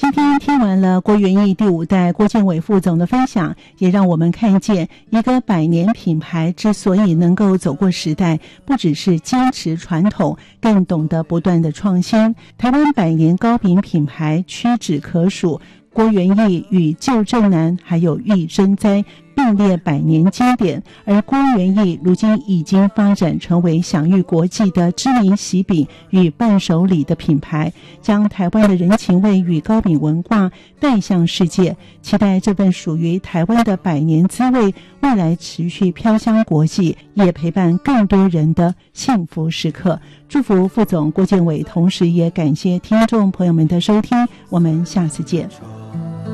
今天听完了郭元益第5代郭建伟副总的分享，也让我们看见一个100年品牌之所以能够走过时代，不只是坚持传统，更懂得不断的创新。台湾100年糕饼品牌屈指可数，郭元益与旧正南还有玉珍栽并列100年经典，而郭元益如今已经发展成为享誉国际的知名喜饼与伴手礼的品牌，将台湾的人情味与糕饼文化带向世界。期待这份属于台湾的100年滋味未来持续飘香国际，也陪伴更多人的幸福时刻。祝福副总郭建伟，同时也感谢听众朋友们的收听，我们下次见。